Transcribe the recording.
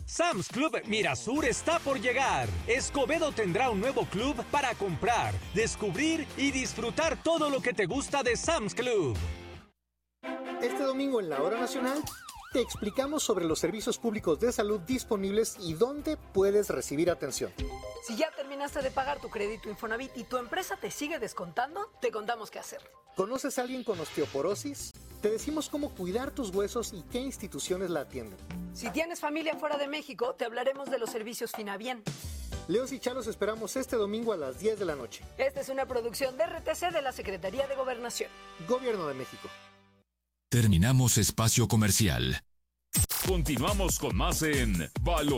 Sam's Club Mirasur está por llegar. Escobedo tendrá un nuevo club para comprar, descubrir y disfrutar todo lo que te gusta de Sam's Club. Este domingo en la Hora Nacional te explicamos sobre los servicios públicos de salud disponibles y dónde puedes recibir atención. Si ya terminaste de pagar tu crédito Infonavit y tu empresa te sigue descontando, te contamos qué hacer. ¿Conoces a alguien con osteoporosis? Te decimos cómo cuidar tus huesos y qué instituciones la atienden. Si tienes familia fuera de México, te hablaremos de los servicios Finabien. Leos y Chalos esperamos este domingo a las 10 de la noche. Esta es una producción de RTC de la Secretaría de Gobernación. Gobierno de México. Terminamos espacio comercial. Continuamos con más en Valor